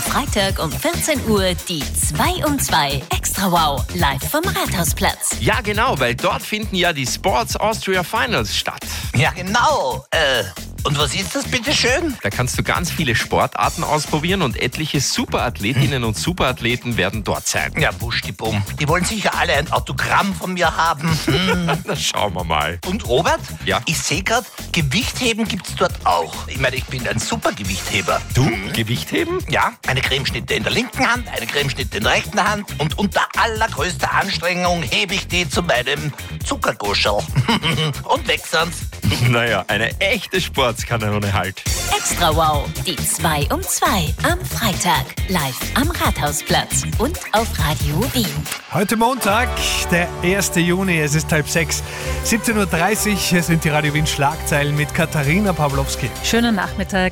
Freitag um 14 Uhr die 2 um 2 Extra Wow live vom Rathausplatz. Ja, genau, weil dort finden ja die Sports Austria Finals statt. Ja, genau. Und was ist das, bitteschön? Da kannst du ganz viele Sportarten ausprobieren und etliche Superathletinnen und Superathleten werden dort sein. Ja, wuschdibumm. Die wollen sicher alle ein Autogramm von mir haben. Na, schauen wir mal. Und Robert? Ja? Ich sehe gerade, Gewichtheben gibt's dort auch. Ich meine, ich bin ein super Gewichtheber. Du? Gewichtheben? Ja, eine Cremeschnitte in der linken Hand, eine Cremeschnitte in der rechten Hand und unter allergrößter Anstrengung hebe ich die zu meinem Zuckerguschel. Und weg sind's. Naja, eine echte Sportskanone halt. Extra Wow, die 2 um 2 am Freitag live am Rathausplatz und auf Radio Wien. Heute Montag, der 1. Juni, es ist 5:30. 17.30 Uhr, hier sind die Radio Wien Schlagzeilen mit Katharina Pawlowski. Schönen Nachmittag.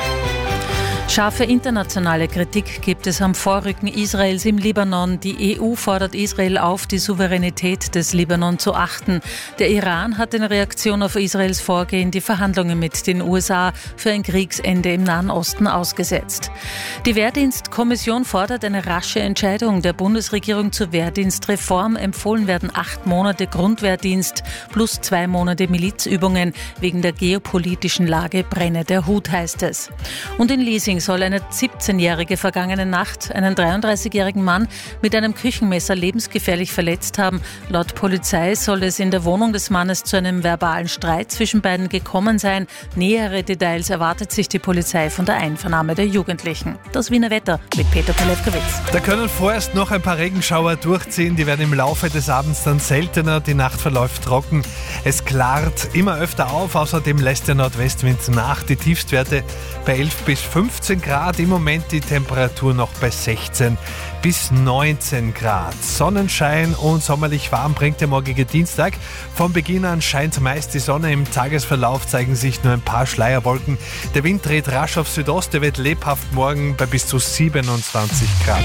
Scharfe internationale Kritik gibt es am Vorrücken Israels im Libanon. Die EU fordert Israel auf, die Souveränität des Libanon zu achten. Der Iran hat in Reaktion auf Israels Vorgehen die Verhandlungen mit den USA für ein Kriegsende im Nahen Osten ausgesetzt. Die Wehrdienstkommission fordert eine rasche Entscheidung der Bundesregierung zur Wehrdienstreform. Empfohlen werden 8 Monate Grundwehrdienst plus 2 Monate Milizübungen. Wegen der geopolitischen Lage brenne der Hut, heißt es. Und in Liesing soll eine 17-Jährige vergangene Nacht einen 33-jährigen Mann mit einem Küchenmesser lebensgefährlich verletzt haben. Laut Polizei soll es in der Wohnung des Mannes zu einem verbalen Streit zwischen beiden gekommen sein. Nähere Details erwartet sich die Polizei von der Einvernahme der Jugendlichen. Das Wiener Wetter mit Peter Polewkowitz. Da können vorerst noch ein paar Regenschauer durchziehen, die werden im Laufe des Abends dann seltener, die Nacht verläuft trocken. Es klart immer öfter auf, außerdem lässt der Nordwestwind nach. Die Tiefstwerte bei 11 bis 15 Grad, im Moment die Temperatur noch bei 16 bis 19 Grad. Sonnenschein und sommerlich warm bringt der morgige Dienstag. Von Beginn an scheint meist die Sonne, im Tagesverlauf zeigen sich nur ein paar Schleierwolken. Der Wind dreht rasch auf Südost, der wird lebhaft morgen bei bis zu 27 Grad.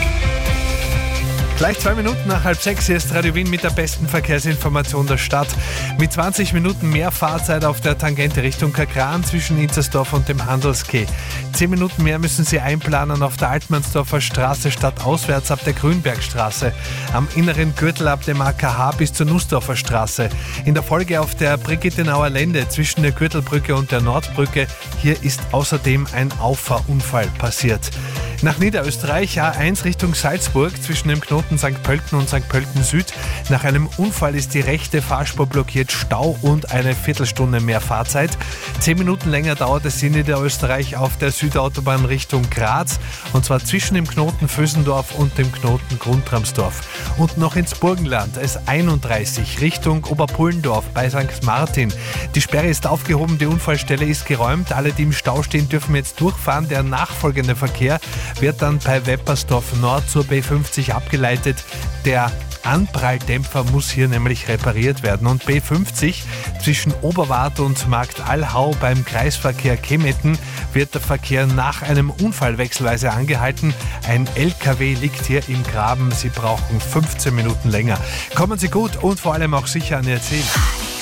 Gleich 2 Minuten nach 5:30 hier ist Radio Wien mit der besten Verkehrsinformation der Stadt. Mit 20 Minuten mehr Fahrzeit auf der Tangente Richtung Kakran zwischen Inzersdorf und dem Handelskeh. 10 Minuten mehr müssen Sie einplanen auf der Altmannsdorfer Straße stadtauswärts ab der Grünbergstraße. Am inneren Gürtel ab dem AKH bis zur Nussdorfer Straße. In der Folge auf der Brigittenauer Lände zwischen der Gürtelbrücke und der Nordbrücke. Hier ist außerdem ein Auffahrunfall passiert. Nach Niederösterreich A1 Richtung Salzburg zwischen dem Knoten St. Pölten und St. Pölten Süd. Nach einem Unfall ist die rechte Fahrspur blockiert, Stau und eine Viertelstunde mehr Fahrzeit. 10 Minuten länger dauert es in Niederösterreich auf der Südautobahn Richtung Graz, und zwar zwischen dem Knoten Vösendorf und dem Knoten Grundramsdorf. Und noch ins Burgenland, S31 Richtung Oberpullendorf bei St. Martin. Die Sperre ist aufgehoben, die Unfallstelle ist geräumt. Alle, die im Stau stehen, dürfen jetzt durchfahren. Der nachfolgende Verkehr wird dann bei Weppersdorf Nord zur B50 abgeleitet. Der Anpralldämpfer muss hier nämlich repariert werden. Und B50 zwischen Oberwart und Markt Allhau beim Kreisverkehr Kemetten wird der Verkehr nach einem Unfall wechselweise angehalten. Ein LKW liegt hier im Graben. Sie brauchen 15 Minuten länger. Kommen Sie gut und vor allem auch sicher an Ihr Ziel.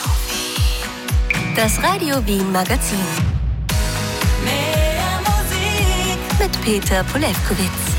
Das Radio Wien Magazin. Mehr Musik mit Peter Polewkowitz.